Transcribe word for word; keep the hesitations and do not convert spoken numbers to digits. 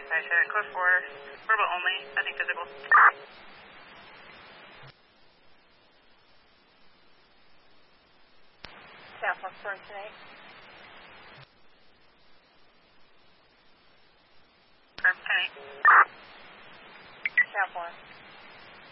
Gotcha. Code four, verbal only, nothing physical. Staff one for tonight. Confirm ten eight. Staff one.